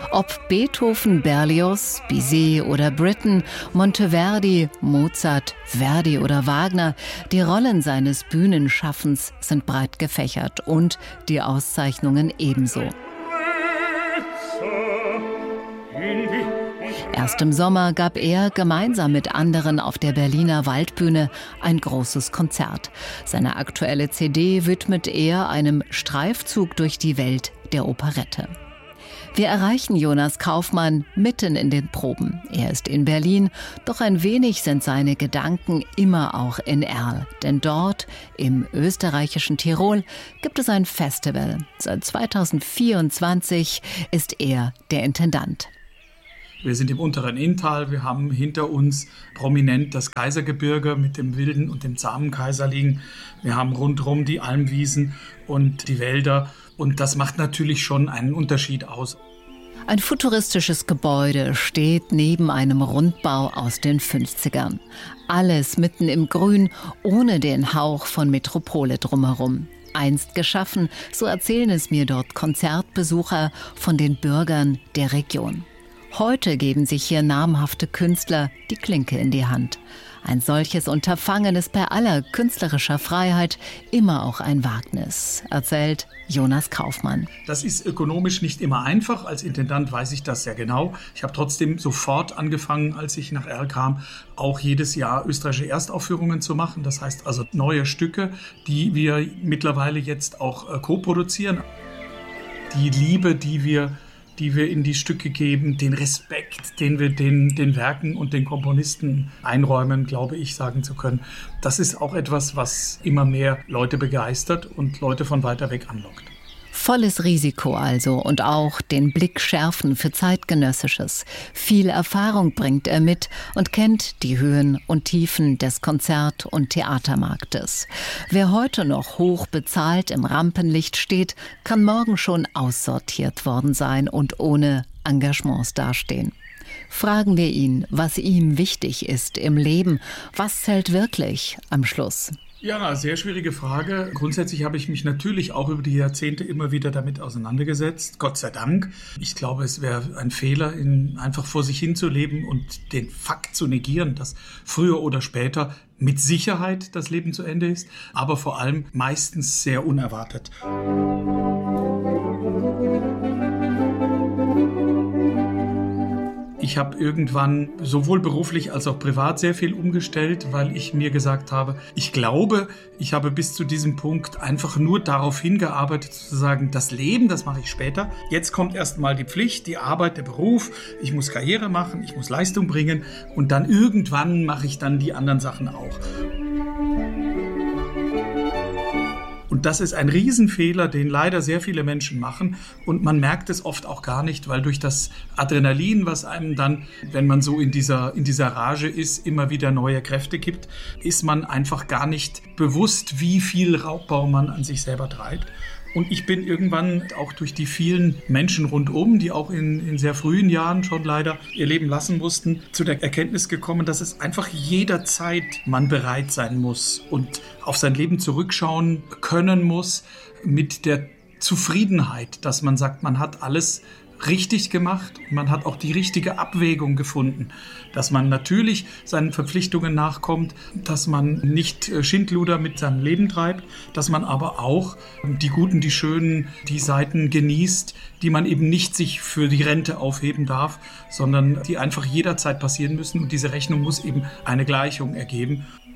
Ob Beethoven, Berlioz, Bizet oder Britten, Monteverdi, Mozart, Verdi oder Wagner, die Rollen seines Bühnenschaffens sind breit gefächert und die Auszeichnungen ebenso. Erst im Sommer gab er gemeinsam mit anderen auf der Berliner Waldbühne ein großes Konzert. Seine aktuelle CD widmet er einem Streifzug durch die Welt der Operette. Wir erreichen Jonas Kaufmann mitten in den Proben. Er ist in Berlin, doch ein wenig sind seine Gedanken immer auch in Erl. Denn dort, im österreichischen Tirol, gibt es ein Festival. Seit 2024 ist er der Intendant. Wir sind im unteren Inntal, wir haben hinter uns prominent das Kaisergebirge mit dem wilden und dem zahmen Kaiser liegen. Wir haben rundherum die Almwiesen und die Wälder und das macht natürlich schon einen Unterschied aus. Ein futuristisches Gebäude steht neben einem Rundbau aus den 50ern. Alles mitten im Grün, ohne den Hauch von Metropole drumherum. Einst geschaffen, so erzählen es mir dort Konzertbesucher von den Bürgern der Region. Heute geben sich hier namhafte Künstler die Klinke in die Hand. Ein solches Unterfangen ist bei aller künstlerischer Freiheit immer auch ein Wagnis, erzählt Jonas Kaufmann. Das ist ökonomisch nicht immer einfach. Als Intendant weiß ich das sehr genau. Ich habe trotzdem sofort angefangen, als ich nach Erl kam, auch jedes Jahr österreichische Erstaufführungen zu machen. Das heißt also neue Stücke, die wir mittlerweile jetzt auch co-produzieren. Die Liebe, die wir in die Stücke geben, den Respekt, den wir den Werken und den Komponisten einräumen, glaube ich, sagen zu können. Das ist auch etwas, was immer mehr Leute begeistert und Leute von weiter weg anlockt. Volles Risiko also und auch den Blick schärfen für Zeitgenössisches. Viel Erfahrung bringt er mit und kennt die Höhen und Tiefen des Konzert- und Theatermarktes. Wer heute noch hoch bezahlt im Rampenlicht steht, kann morgen schon aussortiert worden sein und ohne Engagements dastehen. Fragen wir ihn, was ihm wichtig ist im Leben. Was zählt wirklich am Schluss? Ja, sehr schwierige Frage. Grundsätzlich habe ich mich natürlich auch über die Jahrzehnte immer wieder damit auseinandergesetzt. Gott sei Dank. Ich glaube, es wäre ein Fehler, einfach vor sich hinzuleben und den Fakt zu negieren, dass früher oder später mit Sicherheit das Leben zu Ende ist, aber vor allem meistens sehr unerwartet. Ich habe irgendwann sowohl beruflich als auch privat sehr viel umgestellt, weil ich mir gesagt habe, ich glaube, ich habe bis zu diesem Punkt einfach nur darauf hingearbeitet, zu sagen, das Leben, das mache ich später. Jetzt kommt erstmal die Pflicht, die Arbeit, der Beruf. Ich muss Karriere machen, ich muss Leistung bringen und dann irgendwann mache ich dann die anderen Sachen auch. Und das ist ein Riesenfehler, den leider sehr viele Menschen machen. Und man merkt es oft auch gar nicht, weil durch das Adrenalin, was einem dann, wenn man so in dieser Rage ist, immer wieder neue Kräfte gibt, ist man einfach gar nicht bewusst, wie viel Raubbau man an sich selber treibt. Und ich bin irgendwann auch durch die vielen Menschen rundum, die auch in sehr frühen Jahren schon leider ihr Leben lassen mussten, zu der Erkenntnis gekommen, dass es einfach jederzeit man bereit sein muss und auf sein Leben zurückschauen können muss mit der Zufriedenheit, dass man sagt, man hat alles richtig gemacht und man hat auch die richtige Abwägung gefunden, dass man natürlich seinen Verpflichtungen nachkommt, dass man nicht Schindluder mit seinem Leben treibt, dass man aber auch die guten, die schönen, die Seiten genießt, die man eben nicht sich für die Rente aufheben darf, sondern die einfach jederzeit passieren müssen und diese Rechnung muss eben eine Gleichung ergeben